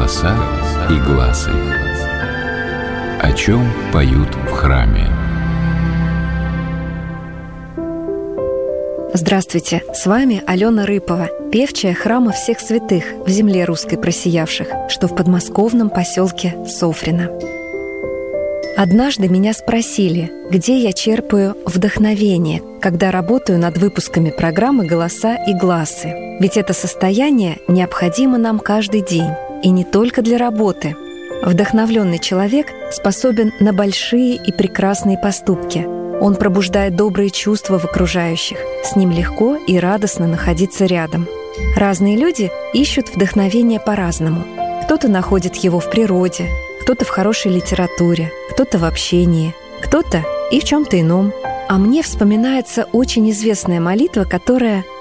голоса и гласы. О чем поют в храме? Здравствуйте, с вами Алена Рыпова, певчая храма всех святых в земле русской просиявших, что в подмосковном поселке Софрино. Однажды меня спросили, где я черпаю вдохновение, когда работаю над выпусками программы «Голоса и гласы». Ведь это состояние необходимо нам каждый день, и не только для работы. Вдохновленный человек способен на большие и прекрасные поступки. Он пробуждает добрые чувства в окружающих. С ним легко и радостно находиться рядом. Разные люди ищут вдохновение по-разному. Кто-то находит его в природе, кто-то в хорошей литературе, кто-то в общении, кто-то и в чем-то ином. А мне вспоминается очень известная молитва, которая